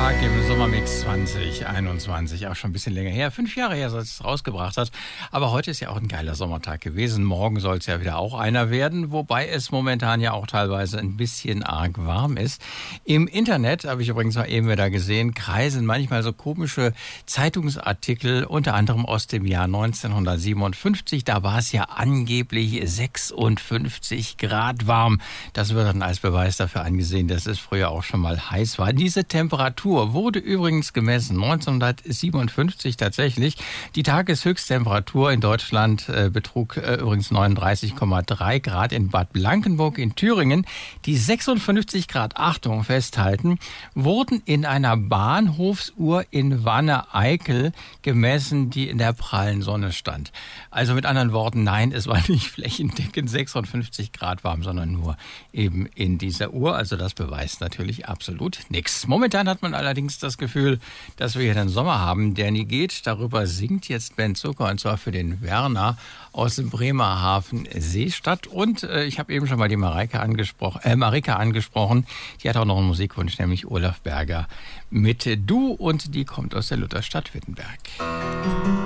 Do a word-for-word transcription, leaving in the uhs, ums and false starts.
Sommertag im Sommermix zwanzig einundzwanzig, auch schon ein bisschen länger her. Fünf Jahre her, seit es rausgebracht hat. Aber heute ist ja auch ein geiler Sommertag gewesen. Morgen soll es ja wieder auch einer werden, wobei es momentan ja auch teilweise ein bisschen arg warm ist. Im Internet, habe ich übrigens mal eben wieder gesehen, kreisen manchmal so komische Zeitungsartikel, unter anderem aus dem Jahr neunzehnhundertsiebenundfünfzig. Da war es ja angeblich sechsundfünfzig Grad warm. Das wird dann als Beweis dafür angesehen, dass es früher auch schon mal heiß war. Diese Temperatur wurde übrigens gemessen neunzehnhundertsiebenundfünfzig tatsächlich. Die Tageshöchsttemperatur in Deutschland äh, betrug äh, übrigens neununddreißig Komma drei Grad. In Bad Blankenburg in Thüringen. Die sechsundfünfzig Grad, Achtung, festhalten, wurden in einer Bahnhofsuhr in Wanne-Eickel gemessen, die in der prallen Sonne stand. Also mit anderen Worten, nein, es war nicht flächendeckend sechsundfünfzig Grad warm, sondern nur eben in dieser Uhr. Also das beweist natürlich absolut nichts. Momentan hat man allerdings das Gefühl, dass wir hier einen Sommer haben, der nie geht. Darüber singt jetzt Ben Zucker, und zwar für den Werner aus dem Bremerhaven Seestadt. Und äh, ich habe eben schon mal die Mareike angesprochen, äh, Marika angesprochen. Die hat auch noch einen Musikwunsch, nämlich Olaf Berger mit Du, und die kommt aus der Lutherstadt Wittenberg.